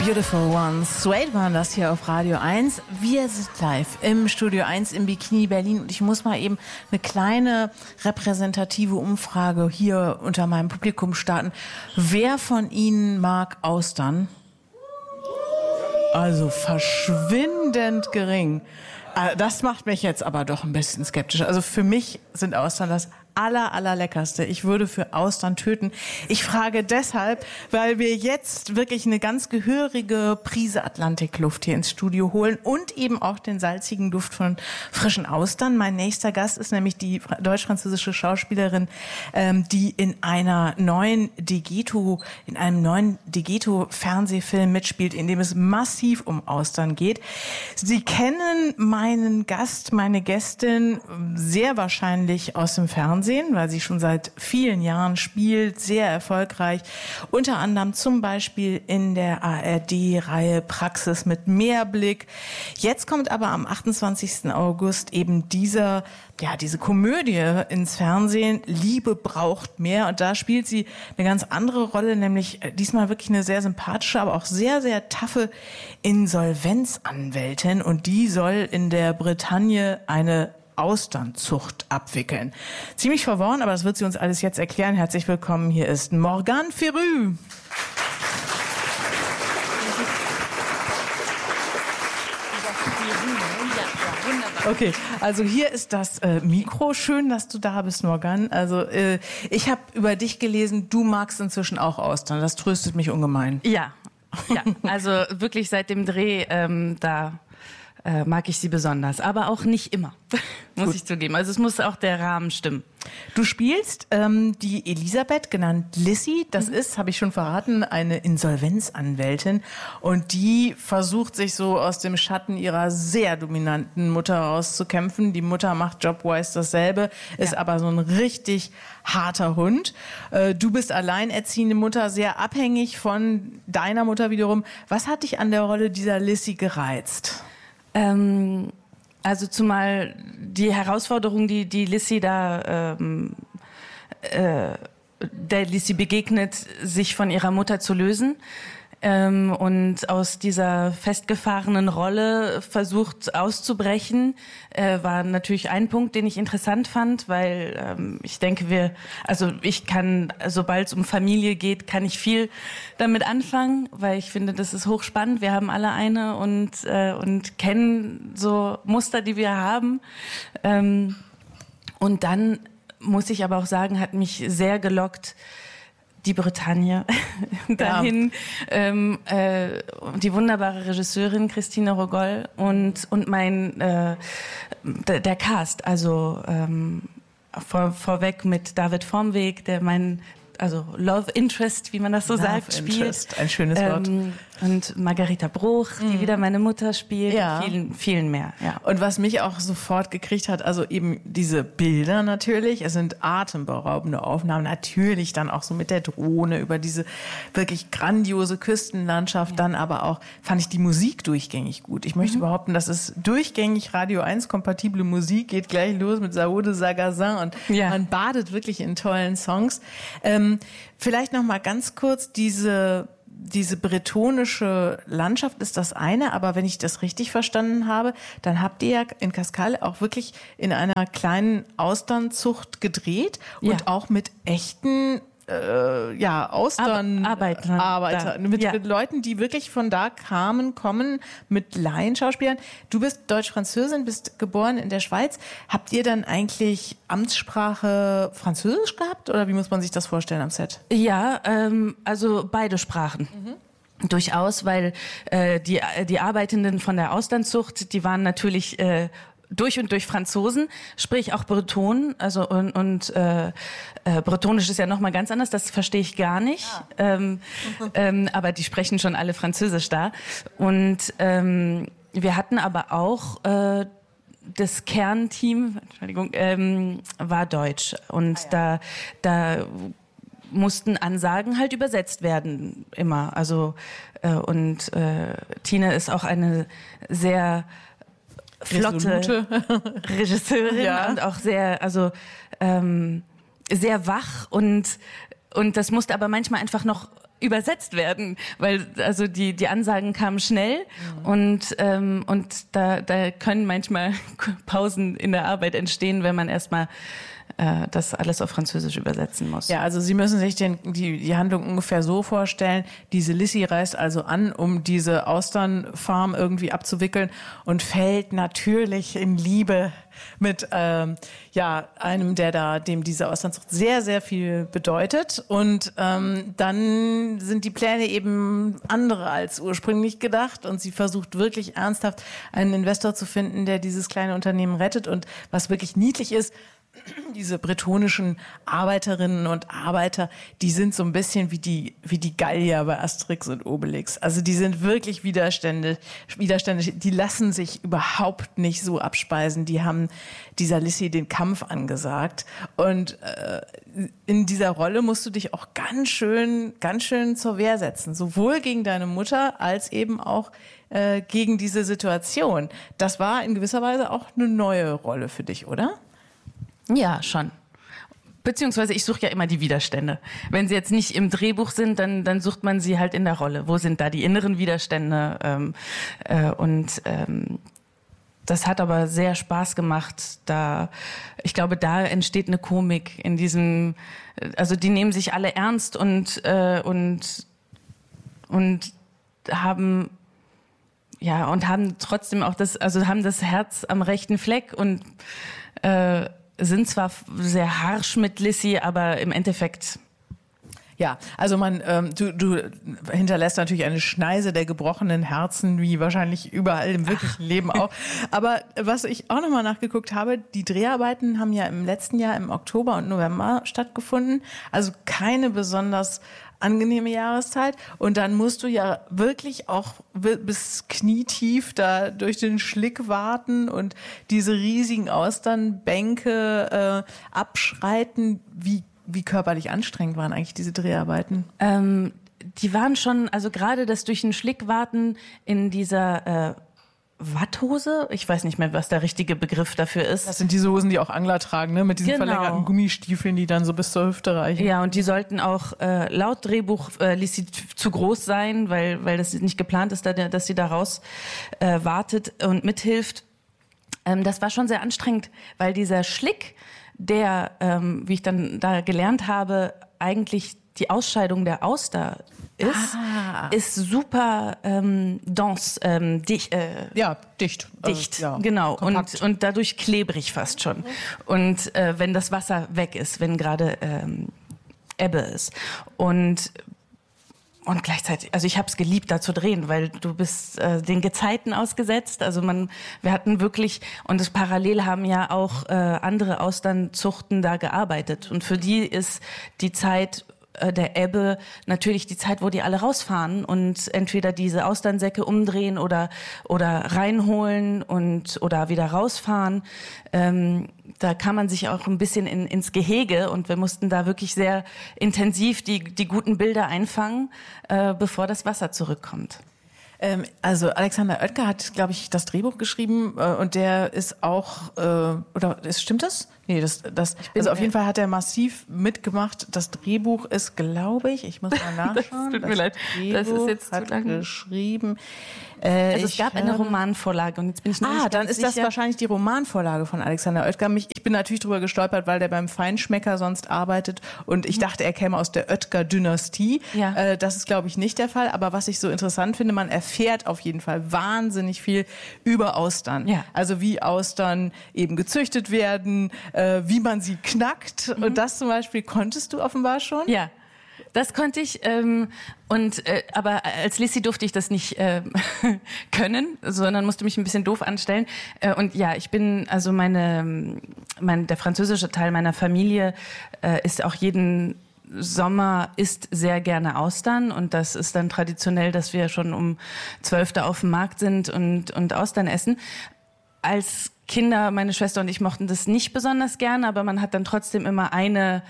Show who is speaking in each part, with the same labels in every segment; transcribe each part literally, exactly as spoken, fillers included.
Speaker 1: Beautiful Ones. Suede waren das hier auf Radio eins. Wir sind live im Studio eins im Bikini Berlin und ich muss mal eben eine kleine repräsentative Umfrage hier unter meinem Publikum starten. Wer von Ihnen mag Austern? Also verschwindend gering. Das macht mich jetzt aber doch ein bisschen skeptisch. Also für mich sind Austern das aller, allerleckerste. Ich würde für Austern töten. Ich frage deshalb, weil wir jetzt wirklich eine ganz gehörige Prise Atlantikluft hier ins Studio holen und eben auch den salzigen Duft von frischen Austern. Mein nächster Gast ist nämlich die deutsch-französische Schauspielerin, ähm, die in einer neuen Degeto, in einem neuen Degeto-Fernsehfilm mitspielt, in dem es massiv um Austern geht. Sie kennen meinen Gast, meine Gästin sehr wahrscheinlich aus dem Fernsehen, weil sie schon seit vielen Jahren spielt, sehr erfolgreich. Unter anderem zum Beispiel in der A R D-Reihe Praxis mit Mehrblick. Jetzt kommt aber am achtundzwanzigsten August eben dieser, ja, diese Komödie ins Fernsehen, Liebe braucht mehr. Und da spielt sie eine ganz andere Rolle, nämlich diesmal wirklich eine sehr sympathische, aber auch sehr, sehr taffe Insolvenzanwältin. Und die soll in der Bretagne eine Austernzucht abwickeln. Ziemlich verworren, aber das wird sie uns alles jetzt erklären. Herzlich willkommen, hier ist Morgane Ferrü. Okay, also hier ist das äh, Mikro. Schön, dass du da bist, Morgane. Also äh, ich habe über dich gelesen, du magst inzwischen auch Austern. Das tröstet mich ungemein.
Speaker 2: Ja, ja. Also wirklich seit dem Dreh, ähm, da Äh, mag ich sie besonders, aber auch nicht immer, muss Gut. ich zugeben. Also es muss auch der Rahmen stimmen.
Speaker 1: Du spielst ähm, die Elisabeth, genannt Lissy. Das mhm. ist, habe ich schon verraten, eine Insolvenzanwältin. Und die versucht sich so aus dem Schatten ihrer sehr dominanten Mutter rauszukämpfen. Die Mutter macht jobwise dasselbe, ist ja. aber so ein richtig harter Hund. Äh, du bist alleinerziehende Mutter, sehr abhängig von deiner Mutter wiederum. Was hat dich an der Rolle dieser Lissy gereizt?
Speaker 2: Ähm, also zumal die Herausforderung, die, die Lissy da, ähm, äh, der Lissy begegnet, sich von ihrer Mutter zu lösen. Ähm, und aus dieser festgefahrenen Rolle versucht auszubrechen, äh, war natürlich ein Punkt, den ich interessant fand, weil ähm, ich denke, wir, also ich kann, sobald es um Familie geht, kann ich viel damit anfangen, weil ich finde, das ist hochspannend. Wir haben alle eine und äh, und kennen so Muster, die wir haben. Ähm, und dann muss ich aber auch sagen, hat mich sehr gelockt, die Bretagne dahin, ja. ähm, äh, die wunderbare Regisseurin Christine Rogol und und mein äh, der, der Cast, also ähm, vor, vorweg mit David Vormweg, der mein also Love Interest, wie man das so
Speaker 1: Love
Speaker 2: sagt, spielt.
Speaker 1: Interest, ein schönes Wort.
Speaker 2: Ähm, und Margarita Bruch, die mm. wieder meine Mutter spielt,
Speaker 1: ja.
Speaker 2: vielen, vielen mehr. Ja.
Speaker 1: Und was mich auch sofort gekriegt hat, also eben diese Bilder natürlich, es sind atemberaubende Aufnahmen, natürlich dann auch so mit der Drohne über diese wirklich grandiose Küstenlandschaft, ja. dann aber auch, fand ich die Musik durchgängig gut. Ich möchte mhm. behaupten, das ist durchgängig Radio eins kompatible Musik, geht gleich los mit Saoud Sagazin und ja. man badet wirklich in tollen Songs. Ähm, vielleicht noch mal ganz kurz, diese diese bretonische Landschaft ist das eine, aber wenn ich das richtig verstanden habe, dann habt ihr ja in Cascale auch wirklich in einer kleinen Austernzucht gedreht und ja. auch mit echten äh, ja, Austern
Speaker 2: Arbeiter,
Speaker 1: Arbeiter, mit,
Speaker 2: ja.
Speaker 1: mit Leuten, die wirklich von da kamen, kommen, mit Laienschauspielern. Du bist Deutsch-Französin, bist geboren in der Schweiz. Habt ihr dann eigentlich Amtssprache Französisch gehabt oder wie muss man sich das vorstellen am Set?
Speaker 2: Ja, ähm, also beide Sprachen. Mhm. Durchaus, weil äh, die, die Arbeitenden von der Austernzucht, die waren natürlich äh, durch und durch Franzosen, sprich auch Breton, also und, und äh, äh, Bretonisch ist ja noch mal ganz anders, das verstehe ich gar nicht, ah. ähm, ähm, aber die sprechen schon alle Französisch da und ähm, wir hatten aber auch äh, das Kernteam, Entschuldigung, ähm, war Deutsch und ah, ja. da da mussten Ansagen halt übersetzt werden immer, also äh, und äh, Tina ist auch eine sehr flotte Regisseurin ja. und auch sehr, also ähm, sehr wach und und das musste aber manchmal einfach noch übersetzt werden, weil also die die Ansagen kamen schnell mhm. und ähm, und da da können manchmal Pausen in der Arbeit entstehen, wenn man erstmal äh, das alles auf Französisch übersetzen muss.
Speaker 1: Ja, also Sie müssen sich den, die, die Handlung ungefähr so vorstellen. Diese Lissy reist also an, um diese Austernfarm irgendwie abzuwickeln und fällt natürlich in Liebe mit ähm, ja einem, der da dem diese Austernzucht sehr, sehr viel bedeutet. Und ähm, dann sind die Pläne eben andere als ursprünglich gedacht. Und sie versucht wirklich ernsthaft einen Investor zu finden, der dieses kleine Unternehmen rettet. Und was wirklich niedlich ist, diese bretonischen Arbeiterinnen und Arbeiter, die sind so ein bisschen wie die, wie die Gallier bei Asterix und Obelix. Also die sind wirklich widerständig, widerständig. Die lassen sich überhaupt nicht so abspeisen. Die haben dieser Lissy den Kampf angesagt. Und äh, in dieser Rolle musst du dich auch ganz schön, ganz schön zur Wehr setzen. Sowohl gegen deine Mutter als eben auch äh, gegen diese Situation. Das war in gewisser Weise auch eine neue Rolle für dich, oder?
Speaker 2: Ja, schon. Beziehungsweise ich suche ja immer die Widerstände. Wenn sie jetzt nicht im Drehbuch sind, dann, dann sucht man sie halt in der Rolle. Wo sind da die inneren Widerstände? Ähm, äh, und ähm, das hat aber sehr Spaß gemacht. Da, ich glaube, da entsteht eine Komik in diesem. Also die nehmen sich alle ernst und äh, und und haben ja und haben trotzdem auch das, also haben das Herz am rechten Fleck und äh, sind zwar sehr harsch mit Lissy, aber im Endeffekt...
Speaker 1: Ja, also man, ähm, du, du hinterlässt natürlich eine Schneise der gebrochenen Herzen, wie wahrscheinlich überall im wirklichen Ach. Leben auch. Aber was ich auch nochmal nachgeguckt habe, die Dreharbeiten haben ja im letzten Jahr im Oktober und November stattgefunden. Also keine besonders angenehme Jahreszeit. Und dann musst du ja wirklich auch bis knietief da durch den Schlick warten und diese riesigen Austernbänke äh, abschreiten. Wie Wie körperlich anstrengend waren eigentlich diese Dreharbeiten?
Speaker 2: Ähm, die waren schon, also gerade das durch den Schlick warten in dieser äh, Watthose, ich weiß nicht mehr, was der richtige Begriff dafür ist.
Speaker 1: Das sind diese Hosen, die auch Angler tragen, ne? Mit diesen genau. verlängerten Gummistiefeln, die dann so bis zur Hüfte reichen.
Speaker 2: Ja, und die sollten auch äh, laut Drehbuch äh, Lissy zu groß sein, weil weil das nicht geplant ist, dass sie da raus äh, wartet und mithilft. Ähm, das war schon sehr anstrengend, weil dieser Schlick, der, ähm, wie ich dann da gelernt habe, eigentlich die Ausscheidung der Auster ist, ah. ist super ähm, dense, ähm, dicht. Äh,
Speaker 1: ja, dicht.
Speaker 2: Dicht,
Speaker 1: äh, ja,
Speaker 2: genau. Und, und dadurch klebrig fast schon. Mhm. Und äh, wenn das Wasser weg ist, wenn gerade ähm, Ebbe ist. Und Und gleichzeitig, also ich habe es geliebt, da zu drehen, weil du bist äh, den Gezeiten ausgesetzt. Also man, wir hatten wirklich, und das parallel haben ja auch äh, andere Austernzuchten da gearbeitet. Und für die ist die Zeit äh, der Ebbe natürlich die Zeit, wo die alle rausfahren und entweder diese Austernsäcke umdrehen oder oder reinholen und oder wieder rausfahren. Ähm, da kann man sich auch ein bisschen in, ins Gehege und wir mussten da wirklich sehr intensiv die, die guten Bilder einfangen, äh, bevor das Wasser zurückkommt.
Speaker 1: Ähm, also Alexander Oetker hat, glaube ich, das Drehbuch geschrieben äh, und der ist auch, äh, oder ist, stimmt das? Nee, das, das also auf jeden Fall hat er massiv mitgemacht. Das Drehbuch ist, glaube ich, ich muss mal nachschauen.
Speaker 2: Das tut mir leid, das ist jetzt zu lang
Speaker 1: geschrieben. Äh,
Speaker 2: also es gab eine Romanvorlage und jetzt bin ich nicht
Speaker 1: Ah, dann ist
Speaker 2: sicher.
Speaker 1: das wahrscheinlich die Romanvorlage von Alexander Oetker. Mich, ich bin natürlich drüber gestolpert, weil der beim Feinschmecker sonst arbeitet und ich dachte, er käme aus der Oetker-Dynastie. Ja. Äh, das ist, glaube ich, nicht der Fall. Aber was ich so interessant finde, man erfährt auf jeden Fall wahnsinnig viel über Austern. Ja. Also wie Austern eben gezüchtet werden, äh, wie man sie knackt. Mhm. Und das zum Beispiel konntest du offenbar schon?
Speaker 2: Ja. Das konnte ich, ähm, und äh, aber als Lissy durfte ich das nicht äh, können, sondern musste mich ein bisschen doof anstellen. Äh, und ja, ich bin, also meine, mein, der französische Teil meiner Familie äh, ist auch jeden Sommer isst sehr gerne Austern und das ist dann traditionell, dass wir schon um zwölf da auf dem Markt sind und und Austern essen. Als Kinder, meine Schwester und ich mochten das nicht besonders gern, aber man hat dann trotzdem immer eine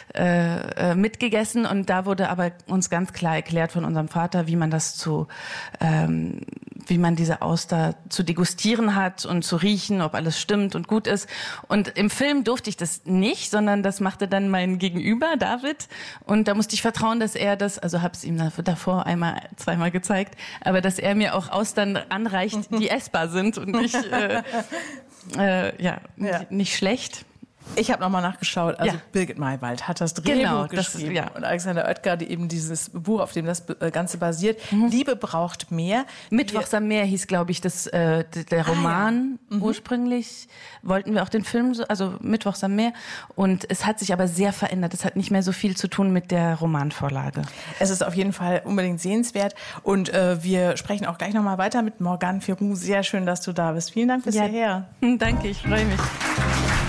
Speaker 2: äh, äh, mitgegessen und da wurde aber uns ganz klar erklärt von unserem Vater, wie man das zu ähm, wie man diese Auster zu degustieren hat und zu riechen, ob alles stimmt und gut ist. Und im Film durfte ich das nicht, sondern das machte dann mein Gegenüber, David. Und da musste ich vertrauen, dass er das, also habe es ihm davor einmal, zweimal gezeigt, aber dass er mir auch Austern anreicht, die essbar sind und nicht, äh, äh, ja, ja. Nicht, nicht schlecht.
Speaker 1: Ich habe nochmal nachgeschaut, also
Speaker 2: ja.
Speaker 1: Birgit Maywald hat das Drehbuch
Speaker 2: genau,
Speaker 1: geschrieben
Speaker 2: das, ja.
Speaker 1: und Alexander Oetker, die eben dieses Buch, auf dem das Ganze basiert, mhm. Liebe braucht mehr.
Speaker 2: Mittwochs am Meer hieß, glaube ich, das, äh, der Roman ah, ja. mhm. ursprünglich. Wollten wir auch den Film, so, also Mittwochs am Meer. Und es hat sich aber sehr verändert. Es hat nicht mehr so viel zu tun mit der Romanvorlage.
Speaker 1: Es ist auf jeden Fall unbedingt sehenswert. Und äh, wir sprechen auch gleich nochmal weiter mit Morgane Ferrou. Sehr schön, dass du da bist. Vielen Dank bis
Speaker 2: ja.
Speaker 1: hierher.
Speaker 2: Danke, ich freue mich.